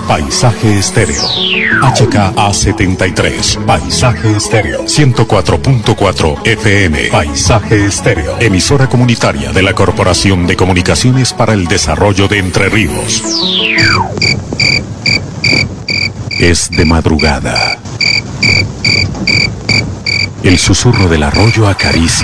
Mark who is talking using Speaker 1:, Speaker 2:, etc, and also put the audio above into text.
Speaker 1: Paisaje Estéreo. HKA73. Paisaje Estéreo. 104.4 FM. Paisaje Estéreo. Emisora comunitaria de la Corporación de Comunicaciones para el Desarrollo de Entre Ríos. Es de madrugada. El susurro del arroyo acaricia